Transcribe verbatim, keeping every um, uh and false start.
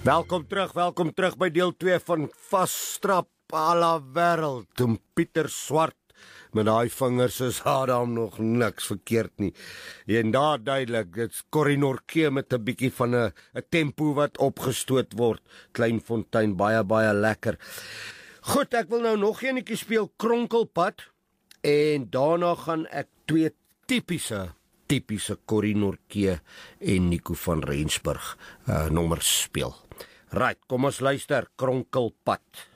Welkom terug, welkom terug by deel twee van Vasstrap à la wêreld. Toen Pieter Swart met daai vingers is Adam nog niks verkeerd nie. En daar duidelik, dit's Corrie Norke met 'n bietjie van 'n 'n tempo wat opgestoot word. Kleinfontein, baie baie lekker. Goed, ek wil nou nog eenetjie speel, Kronkelpad, en daarna gaan ek twee tipiese tipiese Corrie Norke en Nico van Rensburg uh, nommers speel. Right, kom ons luister, Kronkelpad.